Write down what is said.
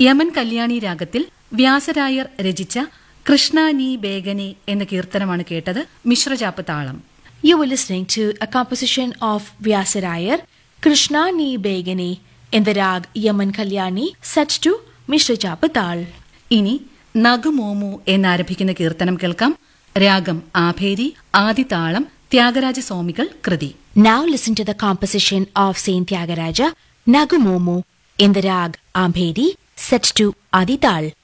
Yemen Kalyani രാഗത്തിൽ വ്യാസരായർ രചിച്ച കൃഷ്ണ നീ ബേഗനെ എന്ന കീർത്തനമാണ് കേട്ടത്. മിശ്രചാപ്പ് താളം. You were listening to a composition of Vyasarayar, Krishna Ni Begani, in the rag Yaman Kalyani, set to Mishra Chapatal. ഇനി നഗുമോമു എന്നാരംഭിക്കുന്ന കീർത്തനം കേൾക്കാം. രാഗം ആഭേരി, ആദിതാളം ത്യാഗരാജ സ്വാമികൾ കൃതി. Now listen to the composition of Saint Tyagaraja, Nagumomu, in the rag Ambheri, set to Adital.